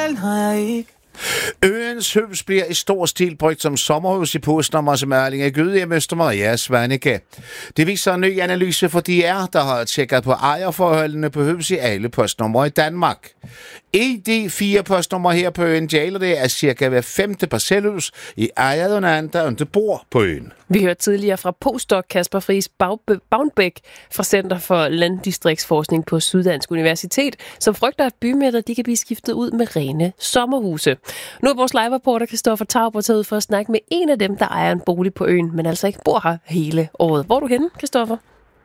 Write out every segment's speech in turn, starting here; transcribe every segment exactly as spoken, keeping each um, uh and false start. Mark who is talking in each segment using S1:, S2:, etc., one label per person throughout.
S1: galt har jeg ikke.
S2: Øens hus bliver i stor stil brugt som sommerhus i postnummers maling af Gødhjem Øster Maria Svanike. Det viser en ny analyse for D R, der har tjekket på ejerforholdene på hus i alle postnummer i Danmark. I de fire postnummer her på øen gælder det, at cirka hver femte parcelhus i ejet under anden, der ikke bor på øen.
S3: Vi hørte tidligere fra postdoc Kasper Friis Bavnbæk fra Center for Landdistriktsforskning på Syddansk Universitet, som frygter, at bymidter de kan blive skiftet ud med rene sommerhuse. Nu er vores live-reporter Christoffer Tauber taget ud for at snakke med en af dem, der ejer en bolig på øen, men altså ikke bor her hele året. Hvor er du henne, Christoffer?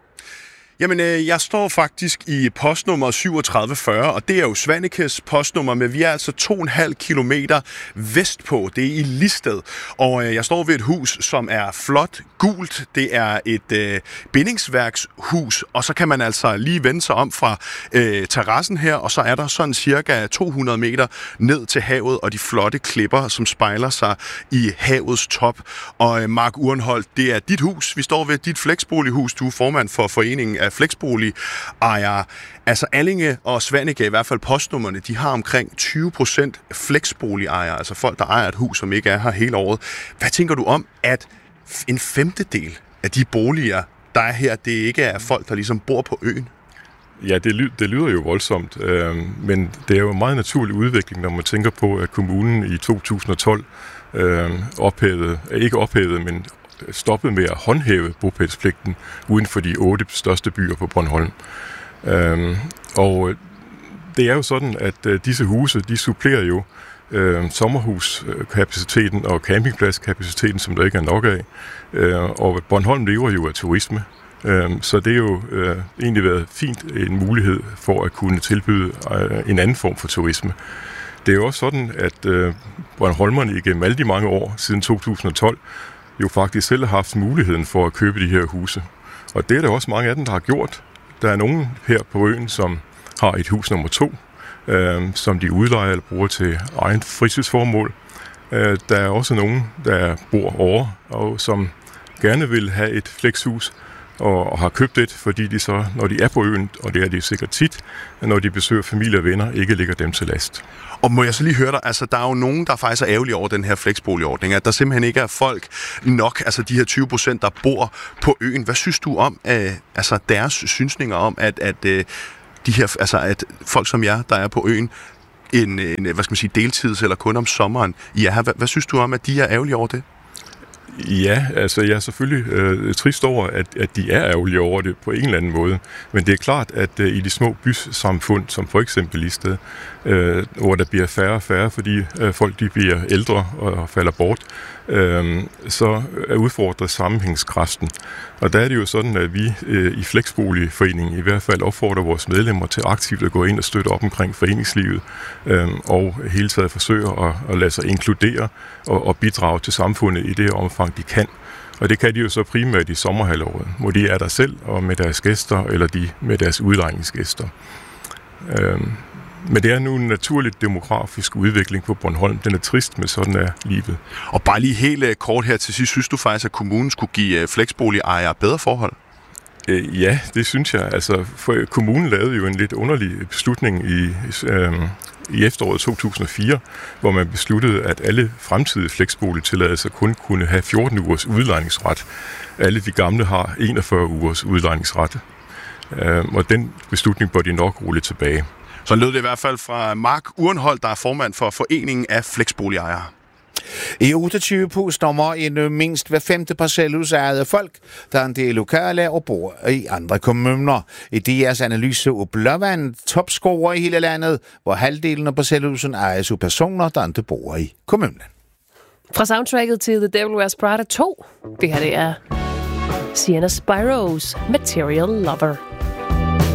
S4: Jamen, øh, jeg står faktisk i postnummer syvogtredive fyrre, og det er jo Svanikes postnummer, men vi er altså to og en halv kilometer vestpå. Det er i Listed, og øh, jeg står ved et hus, som er flot gult. Det er et øh, bindingsværkshus, og så kan man altså lige vende sig om fra øh, terrassen her, og så er der sådan cirka to hundrede meter ned til havet, og de flotte klipper, som spejler sig i havets top. Og øh, Mark Urenholdt, det er dit hus. Vi står ved dit flexbolighus. Du er formand for foreningen af flexboligejere. Altså Allinge og Svanike, i hvert fald postnummerne, de har omkring tyve procent flexboligejere, altså folk, der ejer et hus, som ikke er her hele året. Hvad tænker du om, at en femtedel af de boliger, der er her, det ikke er folk, der ligesom bor på øen?
S5: Ja, det, ly- det lyder jo voldsomt, øh, men det er jo en meget naturlig udvikling, når man tænker på, at kommunen i to tusind og tolv øh, ophævede, ikke ophævede, men stoppet med at håndhæve bopælspligten uden for de otte største byer på Bornholm. Øhm, og det er jo sådan, at øh, disse huse, de supplerer jo øh, sommerhuskapaciteten og campingpladskapaciteten, som der ikke er nok af. Øh, og Bornholm lever jo af turisme, øh, så det er jo øh, egentlig været fint en mulighed for at kunne tilbyde øh, en anden form for turisme. Det er jo også sådan, at øh, Bornholmerne igennem alle de mange år, siden to tusind og tolv, jo faktisk selv har haft muligheden for at købe de her huse. Og det er der også mange af dem, der har gjort. Der er nogen her på øen, som har et hus nummer to, øh, som de udlejer eller bruger til egen fritidsformål. Øh, der er også nogen, der bor over, og som gerne vil have et flexhus, og, og har købt et, fordi de så, når de er på øen, og det er de sikkert tit, når de besøger familie og venner, ikke ligger dem til last.
S4: Og må jeg så lige høre dig, altså der er jo nogen, der faktisk er ærgerlige over den her flexboligordning, at der simpelthen ikke er folk nok, altså de her tyve procent, der bor på øen. Hvad synes du om, øh, altså deres synsninger om, at, at øh, de her, altså at folk som jer, der er på øen, en, en hvad skal man sige, deltids eller kun om sommeren, ja, hvad, hvad synes du om, at de er ærgerlige over det?
S5: Ja, altså jeg er selvfølgelig øh, trist over, at, at de er ærgerlige over det på en eller anden måde. Men det er klart, at øh, i de små bysamfund, som for eksempel Listed, øh, hvor der bliver færre og færre, fordi øh, folk de bliver ældre og falder bort, øh, så er udfordret sammenhængskraften. Og der er det jo sådan, at vi øh, i Flexboligforeningen i hvert fald opfordrer vores medlemmer til aktivt at gå ind og støtte op omkring foreningslivet, øh, og hele taget forsøger at, at lade sig inkludere og, og bidrage til samfundet i det omfang, de kan. Og det kan de jo så primært i sommerhalvåret, hvor de er der selv og med deres gæster, eller de med deres udlejningsgæster. Øhm, men det er nu en naturlig demografisk udvikling på Bornholm. Den er trist, men sådan er livet.
S4: Og bare lige helt kort her til sidst, synes du faktisk, at kommunen skulle give flexboligejere bedre forhold?
S5: Øh, ja, det synes jeg. Altså, for kommunen lavede jo en lidt underlig beslutning i... Øh, i efteråret to tusind og fire, hvor man besluttede, at alle fremtidige flexboligtilladelser kun kunne have fjorten ugers udlejningsret. Alle de gamle har enogfyrre ugers udlejningsret. Og den beslutning bør de nok rulle tilbage.
S4: Så lød det i hvert fald fra Mark Urenholdt, der er formand for Foreningen af Flexboligejere.
S2: I otteogtyve postnummer er nu mindst hver femte parcelhus ejet af folk, der er en del lokale og bor i andre kommuner. I D R's analyse af Blåvand topscorer i hele landet, hvor halvdelen af parcelhusen ejes af personer, der ikke bor i kommunen.
S3: Fra soundtracket til The Devil Wears Prada to, det her det er Sienna Spiro's Material Lover.